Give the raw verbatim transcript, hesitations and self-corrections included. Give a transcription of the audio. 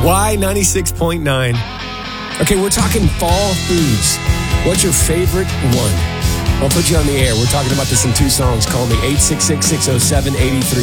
Y ninety-six point nine. Okay, we're talking fall foods. What's your favorite one? I'll put you on the air. We're talking about this in two songs. Call me eight six six, six oh seven, eight three